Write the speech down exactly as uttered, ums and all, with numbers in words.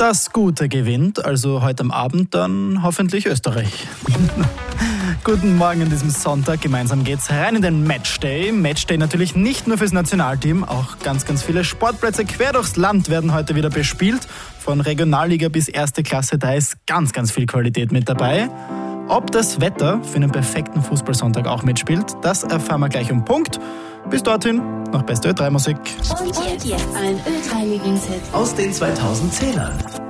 Das Gute gewinnt, also heute am Abend dann hoffentlich Österreich. Guten Morgen an diesem Sonntag. Gemeinsam geht's rein in den Matchday. Matchday natürlich nicht nur fürs Nationalteam, auch ganz, ganz viele Sportplätze quer durchs Land werden heute wieder bespielt. Von Regionalliga bis erste Klasse, da ist ganz, ganz viel Qualität mit dabei. Ob das Wetter für einen perfekten Fußballsonntag auch mitspielt, das erfahren wir gleich um Punkt. Bis dorthin noch beste Ö drei Musik. Und jetzt ein Ö drei Lieblingshit aus den zweitausendzehnern.